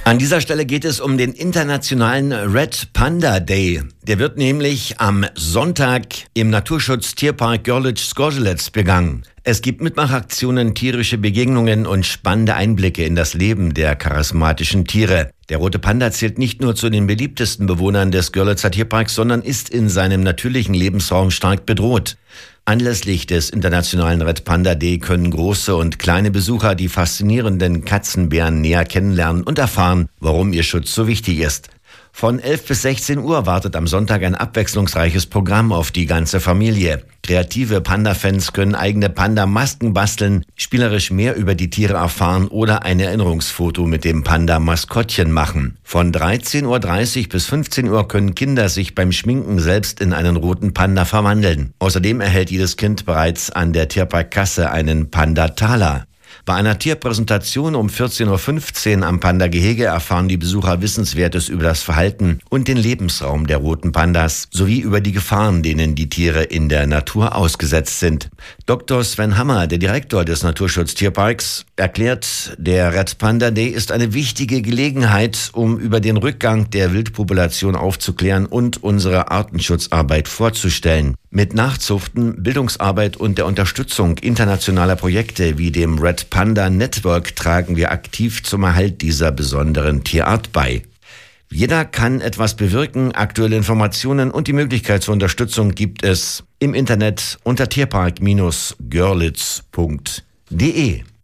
An dieser Stelle geht es um den internationalen Red Panda Day. Der wird nämlich am Sonntag im Naturschutz-Tierpark Görlitz-Zgorzelec begangen. Es gibt Mitmachaktionen, tierische Begegnungen und spannende Einblicke in das Leben der charismatischen Tiere. Der rote Panda zählt nicht nur zu den beliebtesten Bewohnern des Görlitzer Tierparks, sondern ist in seinem natürlichen Lebensraum stark bedroht. Anlässlich des internationalen Red Panda Day können große und kleine Besucher die faszinierenden Katzenbären näher kennenlernen und erfahren, warum ihr Schutz so wichtig ist. Von 11 bis 16 Uhr wartet am Sonntag ein abwechslungsreiches Programm auf die ganze Familie. Kreative Panda-Fans können eigene Panda-Masken basteln, spielerisch mehr über die Tiere erfahren oder ein Erinnerungsfoto mit dem Panda-Maskottchen machen. Von 13.30 Uhr bis 15 Uhr können Kinder sich beim Schminken selbst in einen roten Panda verwandeln. Außerdem erhält jedes Kind bereits an der Tierparkkasse einen Panda-Taler. Bei einer Tierpräsentation um 14.15 Uhr am Panda-Gehege erfahren die Besucher Wissenswertes über das Verhalten und den Lebensraum der roten Pandas sowie über die Gefahren, denen die Tiere in der Natur ausgesetzt sind. Dr. Sven Hammer, der Direktor des Naturschutz-Tierparks, erklärt, der Red Panda Day ist eine wichtige Gelegenheit, um über den Rückgang der Wildpopulation aufzuklären und unsere Artenschutzarbeit vorzustellen. Mit Nachzuchten, Bildungsarbeit und der Unterstützung internationaler Projekte wie dem Red Panda Network tragen wir aktiv zum Erhalt dieser besonderen Tierart bei. Jeder kann etwas bewirken. Aktuelle Informationen und die Möglichkeit zur Unterstützung gibt es im Internet unter tierpark-görlitz.de.